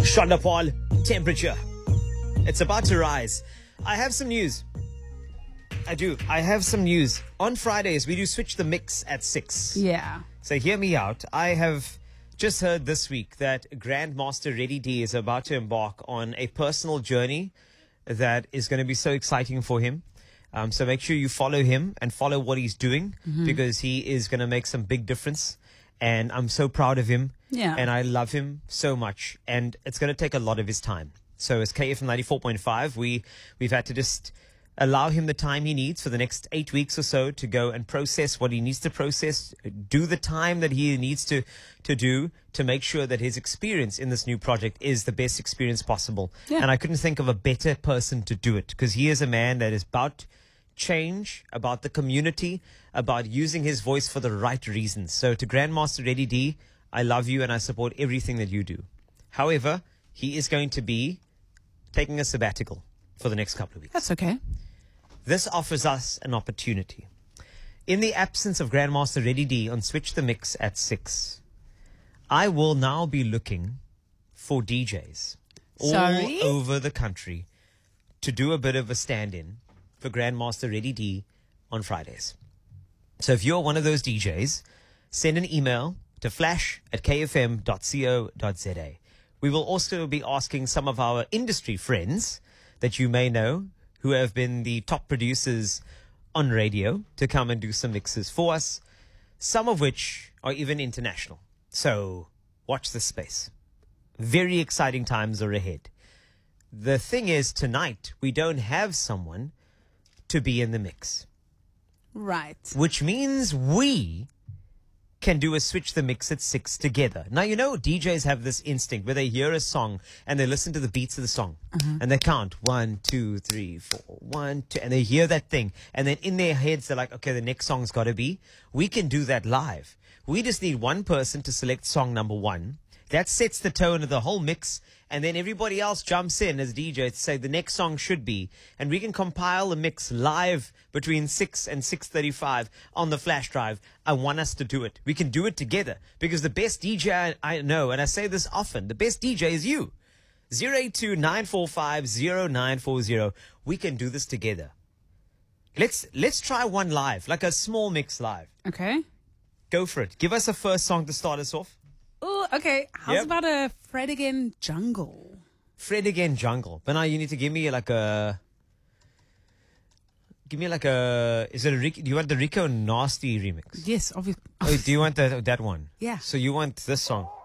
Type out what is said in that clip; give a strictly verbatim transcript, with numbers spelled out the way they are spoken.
Shonda temperature. It's about to rise. I have some news. I do. I have some news. On Fridays, we do switch the mix at six. Yeah. So hear me out. I have just heard this week that Grandmaster Reddy D is about to embark on a personal journey that is going to be so exciting for him. Um, so make sure you follow him and follow what he's doing mm-hmm. because he is going to make some big difference. And I'm so proud of him. Yeah. And I love him so much. And it's going to take a lot of his time. So as K F M ninety-four point five, we, we've had to just allow him the time he needs for the next eight weeks or so to go and process what he needs to process, do the time that he needs to, to do to make sure that his experience in this new project is the best experience possible. Yeah. And I couldn't think of a better person to do it because he is a man that is about change, about the community, about using his voice for the right reasons. So to Grandmaster Reddy D, I love you and I support everything that you do. However, he is going to be taking a sabbatical for the next couple of weeks. That's okay. This offers us an opportunity. In the absence of Grandmaster Reddy D on Switch the Mix at six, I will now be looking for D Js Sorry? all over the country to do a bit of a stand-in for Grandmaster Reddy D on Fridays. So if you're one of those D Js, send an email to flash at k f m dot co dot z a. We will also be asking some of our industry friends that you may know who have been the top producers on radio to come and do some mixes for us, some of which are even international. So watch this space. Very exciting times are ahead. The thing is, tonight, we don't have someone to be in the mix. Right. Which means we can do a switch the mix at six together. Now, you know, D Js have this instinct where they hear a song and they listen to the beats of the song uh-huh. and they count one, two, three, four, one, two, and they hear that thing. And then in their heads, they're like, okay, the next song's got to be. We can do that live. We just need one person to select song number one. That sets the tone of the whole mix. And then everybody else jumps in as D J to say the next song should be. And we can compile a mix live between six and six thirty-five on the flash drive. I want us to do it. We can do it together because the best D J I know, and I say this often, the best D J is you. zero eight two nine four five zero nine four zero. We can do this together. Let's, let's try one live, like a small mix live. Okay. Go for it. Give us a first song to start us off. Oh, okay. How's Yep. about a Fred Again Jungle? Fred Again Jungle. But now you need to give me like a... Give me like a... Is it a Rico, do you want the Rico Nasty remix? Yes, obviously. Oh, do you want that, that one? Yeah. So you want this song?